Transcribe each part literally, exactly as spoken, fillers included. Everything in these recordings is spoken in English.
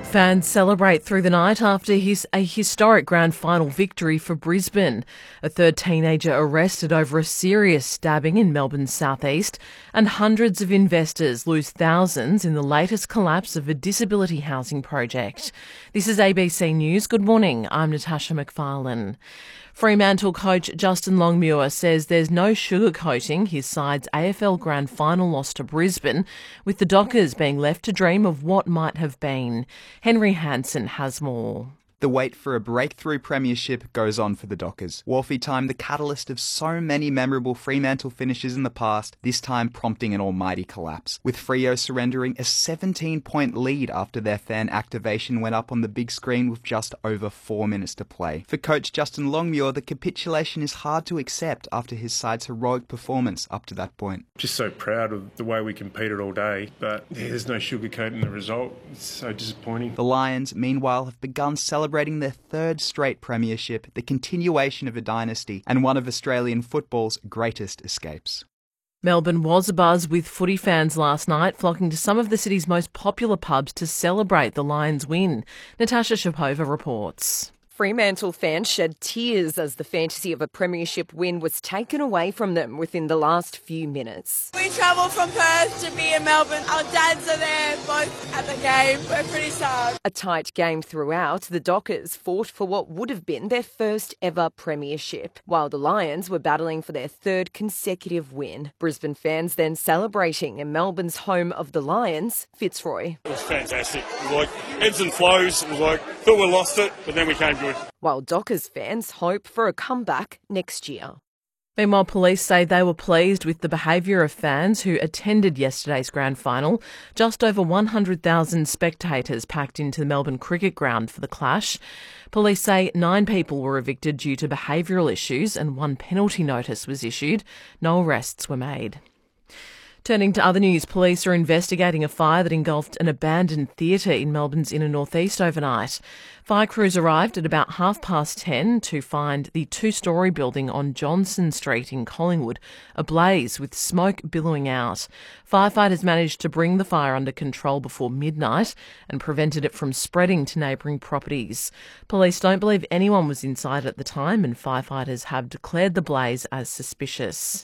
Fans celebrate through the night after his, a historic grand final victory for Brisbane. A third teenager arrested over a serious stabbing in Melbourne's southeast, and hundreds of investors lose thousands in the latest collapse of a disability housing project. This is A B C News. Good morning, I'm Natasha McFarlane. Fremantle coach Justin Longmuir says there's no sugarcoating his side's A F L grand final loss to Brisbane, with the Dockers being left to dream of what might have been. Henry Hansen has more. The wait for a breakthrough premiership goes on for the Dockers. Wharfie time, the catalyst of so many memorable Fremantle finishes in the past, this time prompting an almighty collapse, with Freo surrendering a seventeen-point lead after their fan activation went up on the big screen with just over four minutes to play. For coach Justin Longmuir, the capitulation is hard to accept after his side's heroic performance up to that point. Just so proud of the way we competed all day, but yeah, there's no sugarcoating the result. It's so disappointing. The Lions, meanwhile, have begun celebrating celebrating their third straight premiership, the continuation of a dynasty, and one of Australian football's greatest escapes. Melbourne was abuzz with footy fans last night, flocking to some of the city's most popular pubs to celebrate the Lions' win. Natasha Shapova reports. Fremantle fans shed tears as the fantasy of a premiership win was taken away from them within the last few minutes. We travelled from Perth to be in Melbourne. Our dads are there, both at the game. We're pretty sad. A tight game throughout, the Dockers fought for what would have been their first ever premiership, while the Lions were battling for their third consecutive win. Brisbane fans then celebrating in Melbourne's home of the Lions, Fitzroy. It was fantastic. It was like ebbs and flows. It was like, thought we lost it, but then we came good. While Dockers fans hope for a comeback next year. Meanwhile, police say they were pleased with the behaviour of fans who attended yesterday's grand final. Just over one hundred thousand spectators packed into the Melbourne Cricket Ground for the clash. Police say nine people were evicted due to behavioural issues and one penalty notice was issued. No arrests were made. Turning to other news, police are investigating a fire that engulfed an abandoned theatre in Melbourne's inner northeast overnight. Fire crews arrived at about half past ten to find the two-storey building on Johnson Street in Collingwood ablaze with smoke billowing out. Firefighters managed to bring the fire under control before midnight and prevented it from spreading to neighbouring properties. Police don't believe anyone was inside at the time, and firefighters have declared the blaze as suspicious.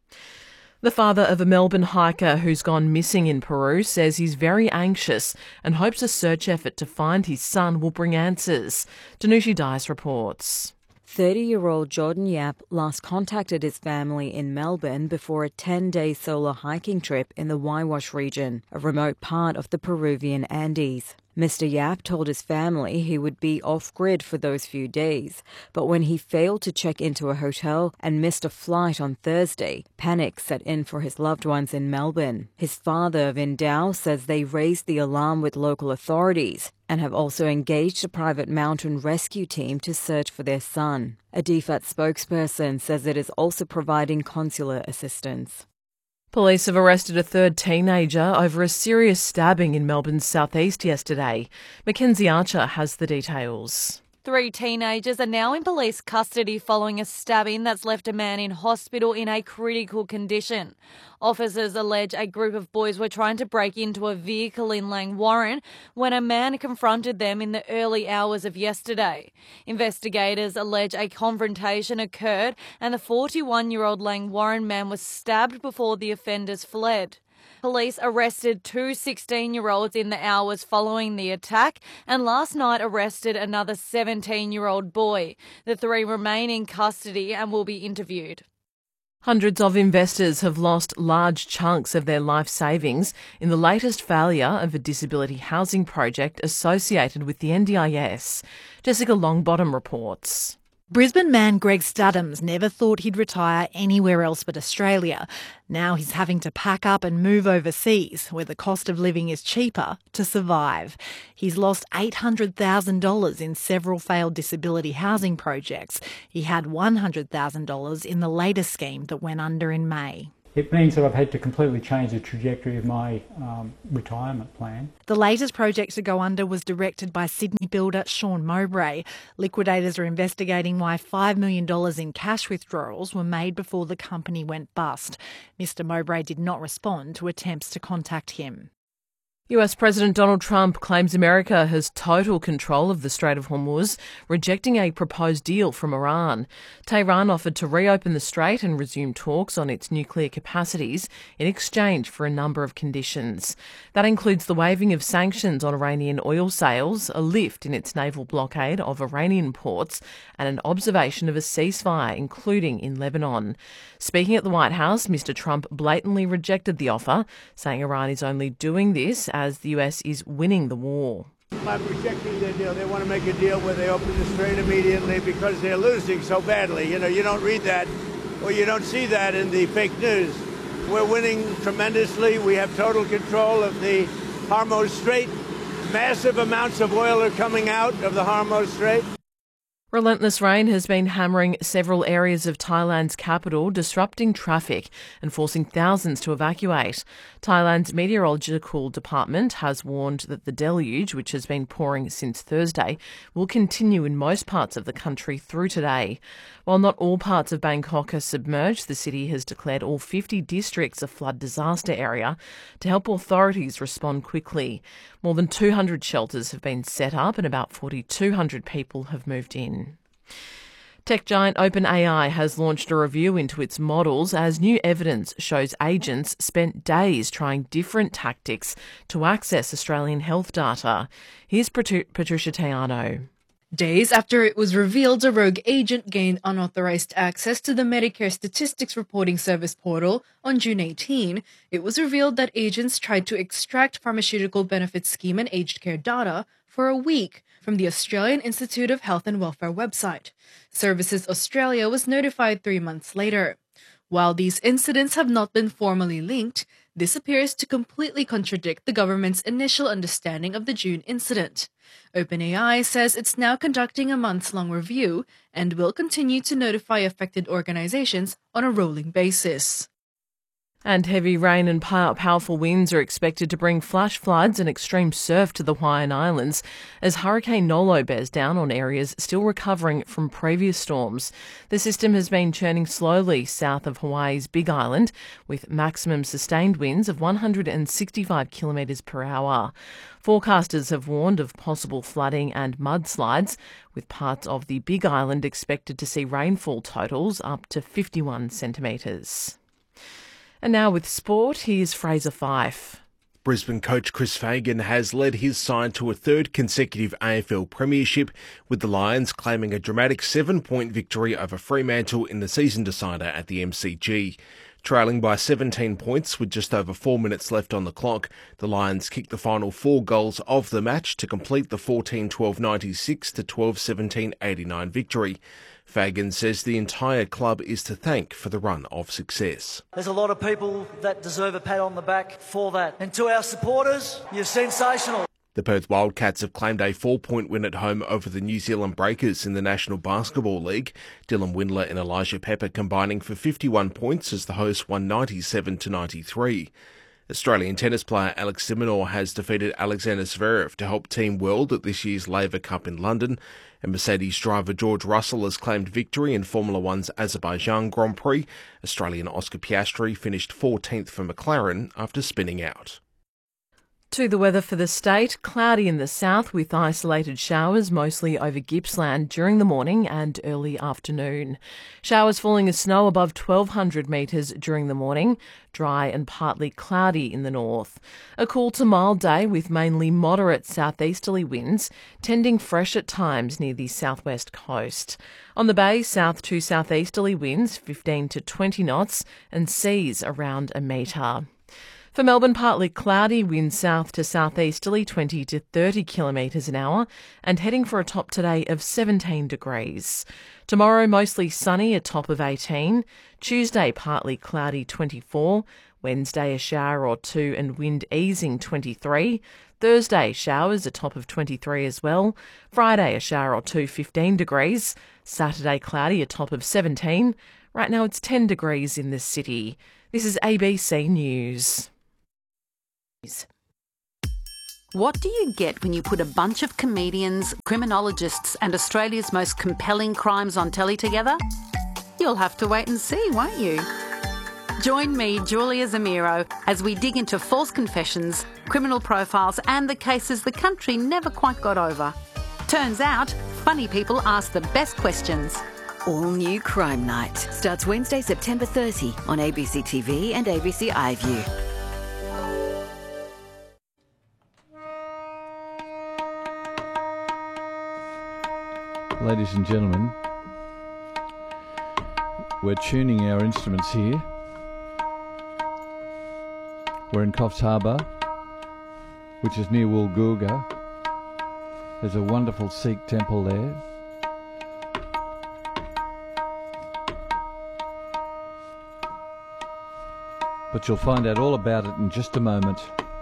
The father of a Melbourne hiker who's gone missing in Peru says he's very anxious and hopes a search effort to find his son will bring answers. Danushi Dice reports. thirty-year-old Jordan Yap last contacted his family in Melbourne before a ten-day solo hiking trip in the Waiwash region, a remote part of the Peruvian Andes. Mister Yap told his family he would be off-grid for those few days, but when he failed to check into a hotel and missed a flight on Thursday, panic set in for his loved ones in Melbourne. His father, Vindao, says they raised the alarm with local authorities and have also engaged a private mountain rescue team to search for their son. A D F A T spokesperson says it is also providing consular assistance. Police have arrested a third teenager over a serious stabbing in Melbourne's southeast yesterday. Mackenzie Archer has the details. Three teenagers are now in police custody following a stabbing that's left a man in hospital in a critical condition. Officers allege a group of boys were trying to break into a vehicle in Langwarrin when a man confronted them in the early hours of yesterday. Investigators allege a confrontation occurred and the forty-one-year-old Langwarrin man was stabbed before the offenders fled. Police arrested two sixteen-year-olds in the hours following the attack and last night arrested another seventeen-year-old boy. The three remain in custody and will be interviewed. Hundreds of investors have lost large chunks of their life savings in the latest failure of a disability housing project associated with the N D I S. Jessica Longbottom reports. Brisbane man Greg Studdams never thought he'd retire anywhere else but Australia. Now he's having to pack up and move overseas, where the cost of living is cheaper, to survive. He's lost eight hundred thousand dollars in several failed disability housing projects. He had one hundred thousand dollars in the latest scheme that went under in May. It means that I've had to completely change the trajectory of my um, retirement plan. The latest project to go under was directed by Sydney builder Sean Mowbray. Liquidators are investigating why five million dollars in cash withdrawals were made before the company went bust. Mr Mowbray did not respond to attempts to contact him. U S President Donald Trump claims America has total control of the Strait of Hormuz, rejecting a proposed deal from Iran. Tehran offered to reopen the strait and resume talks on its nuclear capacities in exchange for a number of conditions. That includes the waiving of sanctions on Iranian oil sales, a lift in its naval blockade of Iranian ports, and an observation of a ceasefire, including in Lebanon. Speaking at the White House, Mister Trump blatantly rejected the offer, saying Iran is only doing this as the U S is winning the war. I'm rejecting their deal. They want to make a deal where they open the strait immediately because they're losing so badly. You know, you don't read that or you don't see that in the fake news. We're winning tremendously. We have total control of the Hormuz Strait. Massive amounts of oil are coming out of the Hormuz Strait. Relentless rain has been hammering several areas of Thailand's capital, disrupting traffic and forcing thousands to evacuate. Thailand's meteorological department has warned that the deluge, which has been pouring since Thursday, will continue in most parts of the country through today. While not all parts of Bangkok are submerged, the city has declared all fifty districts a flood disaster area to help authorities respond quickly. More than two hundred shelters have been set up and about four thousand two hundred people have moved in. Tech giant OpenAI has launched a review into its models as new evidence shows agents spent days trying different tactics to access Australian health data. Here's Patricia Teano. Days after it was revealed a rogue agent gained unauthorized access to the Medicare Statistics Reporting Service portal on June eighteenth, it was revealed that agents tried to extract pharmaceutical benefit scheme and aged care data for a week from the Australian Institute of Health and Welfare website. Services Australia was notified three months later. While these incidents have not been formally linked, this appears to completely contradict the government's initial understanding of the June incident. OpenAI says it's now conducting a months-long review and will continue to notify affected organizations on a rolling basis. And heavy rain and powerful winds are expected to bring flash floods and extreme surf to the Hawaiian Islands as Hurricane Nolo bears down on areas still recovering from previous storms. The system has been churning slowly south of Hawaii's Big Island with maximum sustained winds of one hundred sixty-five kilometres per hour. Forecasters have warned of possible flooding and mudslides, with parts of the Big Island expected to see rainfall totals up to fifty-one centimetres. And now with sport, here's Fraser Fyfe. Brisbane coach Chris Fagan has led his side to a third consecutive A F L premiership, with the Lions claiming a dramatic seven-point victory over Fremantle in the season decider at the M C G. Trailing by seventeen points with just over four minutes left on the clock, the Lions kicked the final four goals of the match to complete the fourteen twelve ninety-six to twelve seventeen eighty-nine victory. Fagan says the entire club is to thank for the run of success. There's a lot of people that deserve a pat on the back for that. And to our supporters, you're sensational. The Perth Wildcats have claimed a four-point win at home over the New Zealand Breakers in the National Basketball League. Dylan Windler and Elijah Pepper combining for fifty-one points as the hosts won ninety-seven to ninety-three. Australian tennis player Alex de Minaur has defeated Alexander Zverev to help Team World at this year's Laver Cup in London, and Mercedes driver George Russell has claimed victory in Formula One's Azerbaijan Grand Prix. Australian Oscar Piastri finished fourteenth for McLaren after spinning out. To the weather for the state, cloudy in the south with isolated showers mostly over Gippsland during the morning and early afternoon. Showers falling as snow above twelve hundred metres during the morning, dry and partly cloudy in the north. A cool to mild day with mainly moderate southeasterly winds, tending fresh at times near the southwest coast. On the bay, south to southeasterly winds fifteen to twenty knots and seas around a metre. For Melbourne, partly cloudy, winds south to southeasterly twenty to thirty kilometres an hour and heading for a top today of seventeen degrees. Tomorrow, mostly sunny, a top of eighteen. Tuesday, partly cloudy, twenty-four. Wednesday, a shower or two and wind easing, twenty-three. Thursday, showers, a top of twenty-three as well. Friday, a shower or two, fifteen degrees. Saturday, cloudy, a top of seventeen. Right now, it's ten degrees in the city. This is A B C News. What do you get when you put a bunch of comedians, criminologists and Australia's most compelling crimes on telly together? You'll have to wait and see, won't you? Join me, Julia Zamiro, as we dig into false confessions, criminal profiles and the cases the country never quite got over. Turns out, funny people ask the best questions. All new Crime Night starts Wednesday, September thirtieth on A B C T V and A B C iView. Ladies and gentlemen, we're tuning our instruments here. We're in Coffs Harbour, which is near Woolgoolga. There's a wonderful Sikh temple there. But you'll find out all about it in just a moment.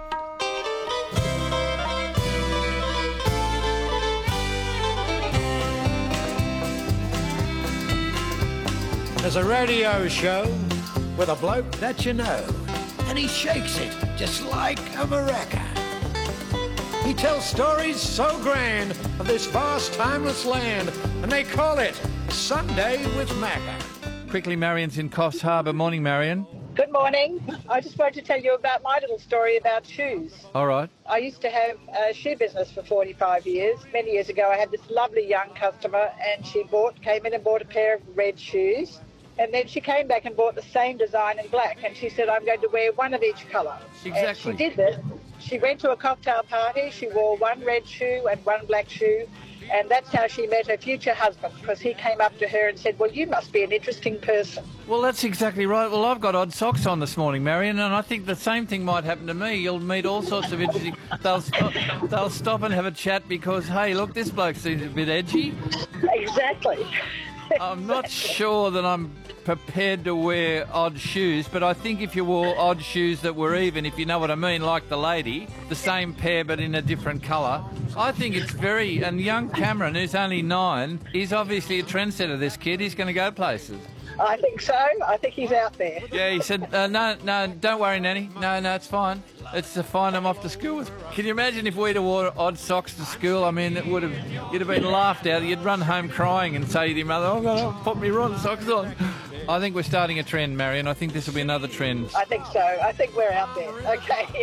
There's a radio show with a bloke that you know, and he shakes it just like a maraca. He tells stories so grand of this vast, timeless land, and they call it Sunday with Macca. Quickly, Marion's in Coffs Harbour. Morning, Marion. Good morning. I just wanted to tell you about my little story about shoes. All right. I used to have a shoe business for forty-five years. Many years ago, I had this lovely young customer, and she bought, came in and bought a pair of red shoes. And then she came back and bought the same design in black. And she said, I'm going to wear one of each colour. Exactly. And she did this. She went to a cocktail party. She wore one red shoe and one black shoe. And that's how she met her future husband, because he came up to her and said, well, you must be an interesting person. Well, that's exactly right. Well, I've got odd socks on this morning, Marion, and I think the same thing might happen to me. You'll meet all sorts of interesting... They'll stop, they'll stop and have a chat because, hey, look, this bloke seems a bit edgy. Exactly. I'm not sure that I'm prepared to wear odd shoes, but I think if you wore odd shoes that were even, if you know what I mean, like the lady, the same pair but in a different colour, I think it's very... And young Cameron, who's only nine, he's obviously a trendsetter, this kid. He's going to go places. I think so. I think he's out there. Yeah, he said, uh, no, no, don't worry, Nanny. No, no, it's fine. It's to find him off to school with. Can you imagine if we'd have wore odd socks to school? I mean, it would have, you'd have been laughed at. You'd run home crying and say to your mother, oh, I've got to put me wrong socks on. I think we're starting a trend, Marion. I think this will be another trend. I think so. I think we're out there. Okay.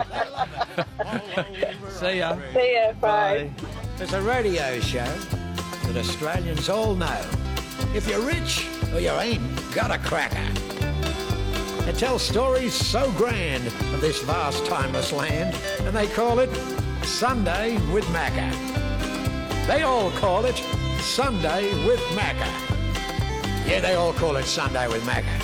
See ya. See ya. Bye. Bye. There's a radio show that Australians all know. If you're rich or you ain't got a cracker. It tells stories so grand of this vast, timeless land, and they call it Sunday with Macca. They all call it Sunday with Macca. Yeah, they all call it Sunday with Macca.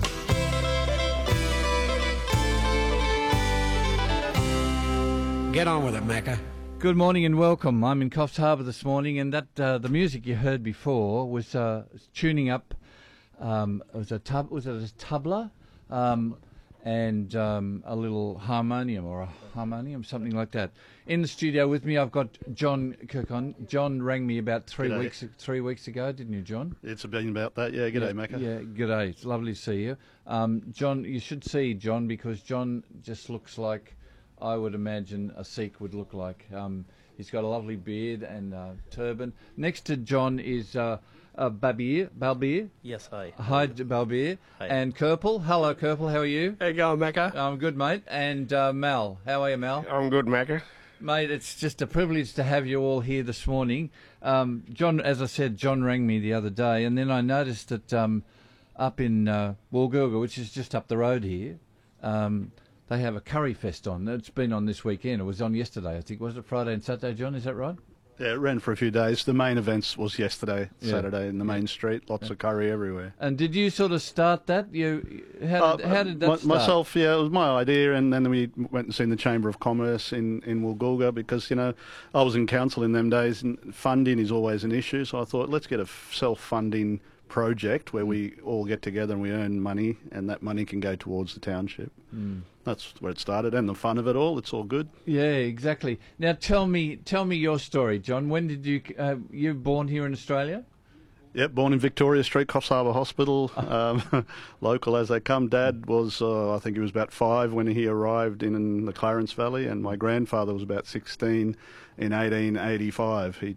Get on with it, Macca. Good morning and welcome. I'm in Coffs Harbour this morning, and that uh, the music you heard before was uh, tuning up. Um, it was a tub. Was it a tabla? Um, and um, a little harmonium or a harmonium, something like that. In the studio with me, I've got John Kirkon. John rang me about three G'day. weeks three weeks ago, didn't you, John? It's been about that, yeah. G'day, yeah, Macca. Yeah, g'day. It's lovely to see you. Um, John, you should see John because John just looks like I would imagine a Sikh would look like. Um, he's got a lovely beard and uh, turban. Next to John is... Uh, Uh, Babir, Balbir. Yes, hi. Hi, Balbir. Hi. And Kerpel. Hello, Kerpel. How are you? How you going, Macca? I'm good, mate. And uh, Mal. How are you, Mal? I'm good, Macca. Mate, it's just a privilege to have you all here this morning. Um, John, as I said, John rang me the other day, and then I noticed that um, up in uh, Woolgoolga, which is just up the road here, um, they have a curry fest on. It's been on this weekend. It was on yesterday, I think. Was it Friday and Saturday, John? Is that right? Yeah, it ran for a few days. The main events was yesterday, Yeah. Saturday, in the main street. Lots Yeah. of curry everywhere. And did you sort of start that? You how did, Uh, how did that my- start? Myself, yeah, it was my idea, and then we went and seen the Chamber of Commerce in, in Woolgoolga because, you know, I was in council in them days, and funding is always an issue, so I thought, let's get a f- self-funding project where we all get together and we earn money, and that money can go towards the township. Mm. That's where it started, and the fun of it all, it's all good. Yeah, exactly. Now tell me, tell me your story, John. When did you uh, you were born here in Australia? Yep, born in Victoria Street, Coffs Harbour Hospital, um, local as they come. Dad was, uh, I think he was about five when he arrived in, in the Clarence Valley, and my grandfather was about sixteen in eighteen eighty-five. He